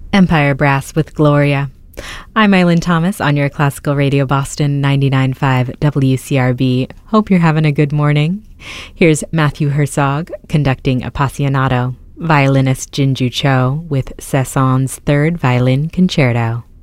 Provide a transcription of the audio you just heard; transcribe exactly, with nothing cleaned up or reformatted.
Empire Brass with Gloria. I'm Eileen Thomas on your Classical Radio Boston ninety-nine point five W C R B. Hope you're having a good morning. Here's Matthew Herzog conducting Appassionato, violinist Jinju Cho with Cezanne's Third Violin Concerto.